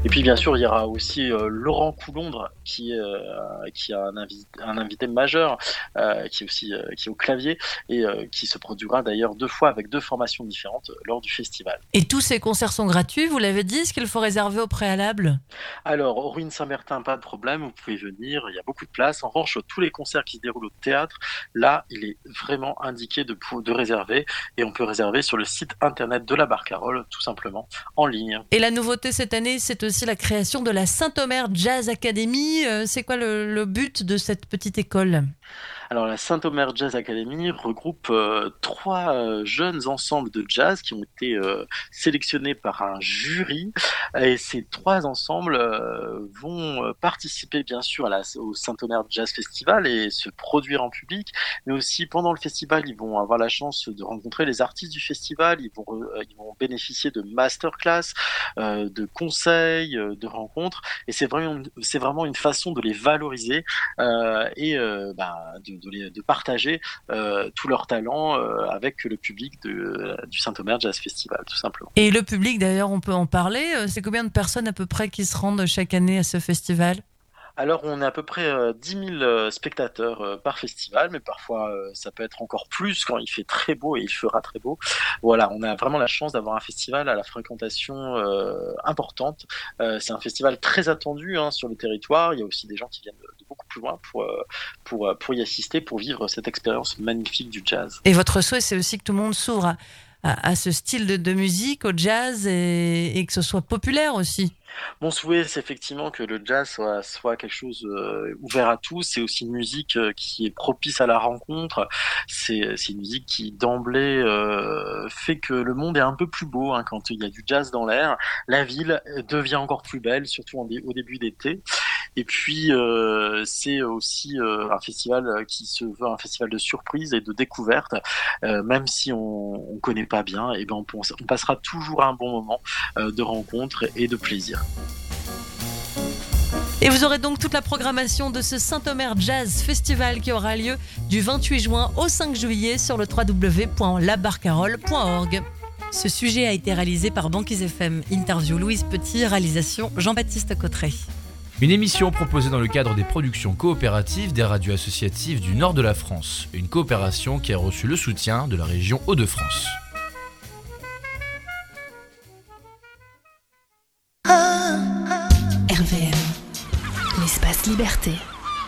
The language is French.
Et puis bien sûr, il y aura aussi, Laurent Coulondre qui a un invité majeur, qui est au clavier et qui se produira d'ailleurs 2 fois avec 2 formations différentes lors du festival. Et tous ces concerts sont gratuits, vous l'avez dit? Est-ce qu'il faut réserver au préalable? Alors, aux Ruines Saint-Bertin, pas de problème, vous pouvez venir, il y a beaucoup de place. En revanche, tous les concerts qui se déroulent au théâtre, là, il est vraiment indiqué de réserver et on peut réserver sur le site internet de la Barcarolle, tout simplement, en ligne. Et la nouveauté cette année, c'est aussi la création de la Saint-Omer Jazz Academy. C'est quoi le but de cette petite école? Alors, la Saint-Omer Jazz Academy regroupe 3 jeunes ensembles de jazz qui ont été sélectionnés par un jury. Et ces 3 ensembles vont participer bien sûr au Saint-Omer Jazz Festival et se produire en public, mais aussi pendant le festival, ils vont avoir la chance de rencontrer les artistes du festival, ils vont bénéficier de masterclass, de conseils, de rencontres, et c'est vraiment une façon de les valoriser et de partager tous leurs talents avec le public du Saint-Omer Jazz Festival, tout simplement. Et le public, d'ailleurs, on peut en parler. C'est combien de personnes à peu près qui se rendent chaque année à ce festival? Alors, on est à peu près 10 000 spectateurs par festival, mais parfois ça peut être encore plus quand il fait très beau et il fera très beau. Voilà, on a vraiment la chance d'avoir un festival à la fréquentation importante. C'est un festival très attendu sur le territoire. Il y a aussi des gens qui viennent de beaucoup plus loin pour y assister, pour vivre cette expérience magnifique du jazz. Et votre souhait, c'est aussi que tout le monde s'ouvre à ce style de musique, au jazz, et que ce soit populaire aussi. Mon souhait, c'est effectivement que le jazz soit quelque chose ouvert à tous. C'est aussi une musique qui est propice à la rencontre. C'est une musique qui d'emblée fait que le monde est un peu plus beau quand il y a du jazz dans l'air. La ville devient encore plus belle, surtout au début d'été. Et puis c'est aussi un festival qui se veut un festival de surprise et de découverte. Même si on connaît pas bien, et ben on passera toujours un bon moment de rencontre et de plaisir. Et vous aurez donc toute la programmation de ce Saint-Omer Jazz Festival qui aura lieu du 28 juin au 5 juillet sur le www.labarcarolle.org. Ce sujet a été réalisé par Banquise FM. Interview Louise Petit, réalisation Jean-Baptiste Cotteret. Une émission proposée dans le cadre des productions coopératives des radios associatives du nord de la France. Une coopération qui a reçu le soutien de la région Hauts-de-France. RVM, l'espace liberté.